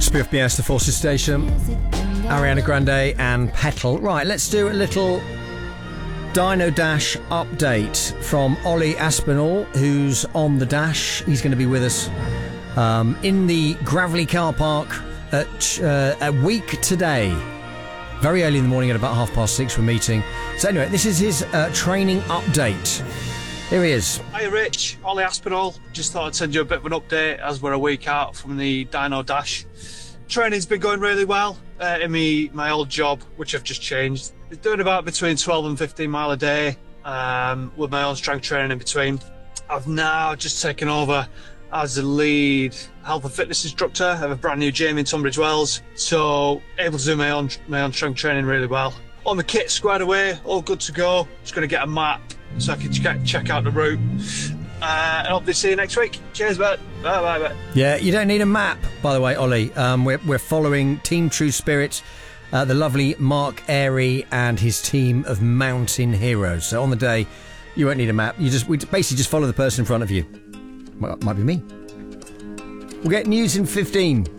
Spiff BS, the Forces Station, Ariana Grande and Petal. Right, let's do a little Dyno Dash update from Ollie Aspinall, who's on the dash. He's going to be with us in the Gravelly car park at a week today. Very early in the morning at about 6:30 we're meeting. So anyway, this is his training update. Here he is. Hi Rich, Ollie Aspinall. Just thought I'd send you a bit of an update as we're a week out from the Dyno Dash. Training's been going really well in my old job, which I've just changed. It's doing about between 12 and 15 mile a day with my own strength training in between. I've now just taken over as the lead health and fitness instructor of a brand new gym in Tunbridge Wells, so able to do my own strength training really well. On the kit squared away, all good to go. Just going to get a map so I can check out the route. And hope to see you next week. Cheers, mate. Bye. Yeah, you don't need a map, by the way, Ollie. We're following Team True Spirit, the lovely Mark Airy and his team of mountain heroes. So on the day, you won't need a map. We basically just follow the person in front of you. Might be me. We'll get news in 15.